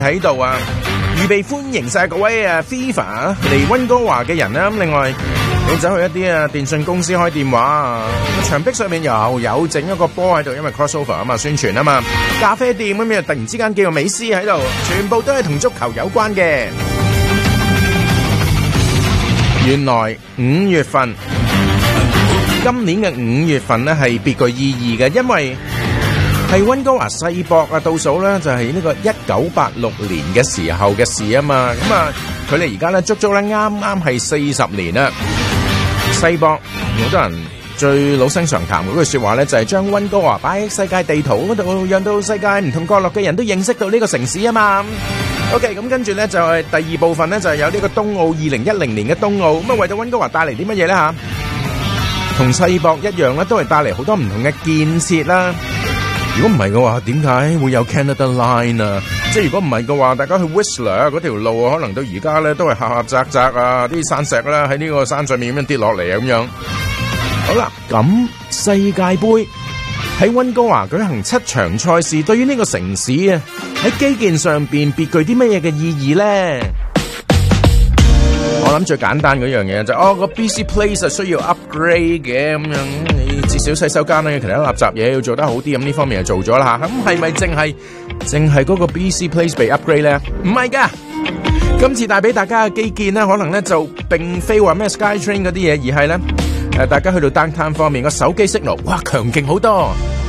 喺度啊，預備歡迎晒各位FIFA 嚟溫哥華嘅人啦。咁另外你走去一啲電信公司開電話啊，牆壁上面又有整一個波喺度，因為 crossover 啊嘛，宣傳啊嘛。咖啡店咁樣突然之間見到美斯喺度，全部都係同足球有關嘅。原來5月份，今年嘅5月份咧係別具意義嘅，因為係溫哥華世博啊，倒數咧就係呢個1986年嘅時候嘅事啊嘛。咁啊，佢哋而家咧足足咧啱啱係40年啦。世博好多人最老生常談嗰句說話咧，就係將溫哥華擺喺世界地圖嗰度，讓到世界唔同角落嘅人都認識到呢個城市啊嘛。OK， 咁跟住咧就係第二部分咧，就係有呢個冬奧2010年嘅冬奧，咁啊為到溫哥華帶嚟啲乜嘢咧吓？同世博一樣咧，都係帶嚟好多唔同嘅建設啦。如果唔係嘅話，點解會有 Canada Line 啊？即係如果唔係嘅話，大家去 Whistler 嗰條路啊，可能到而家咧都係狹狹窄窄啊，啲山石啦喺呢個山上面咁樣跌落嚟啊咁樣。好啦，咁世界盃喺溫哥華舉行7場賽事，對於呢個城市啊喺基建上邊別具啲乜嘢嘅意義咧？我諗最簡單嗰樣嘢就個 BC Place 係需要 upgrade 嘅咁樣，你至少洗手間咧，其他垃圾嘢要做得好啲，咁呢方面就做咗啦。咁係咪淨係嗰個 BC Place 被 upgrade 咧？唔係噶，今次帶俾大家嘅基建咧，可能咧就並非話咩 SkyTrain 嗰啲嘢，而係咧大家去到 downtown 方面個手機 signal，哇強勁好多。